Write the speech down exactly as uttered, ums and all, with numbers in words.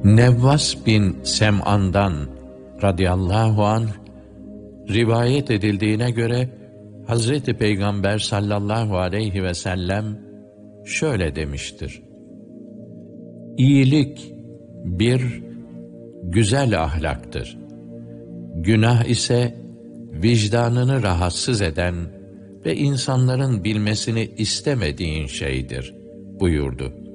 Nevvas bin Sem'an'dan radıyallahu anh rivayet edildiğine göre Hazreti Peygamber sallallahu aleyhi ve sellem şöyle demiştir: İyilik bir güzel ahlaktır. Günah ise vicdanını rahatsız eden ve insanların bilmesini istemediğin şeydir buyurdu.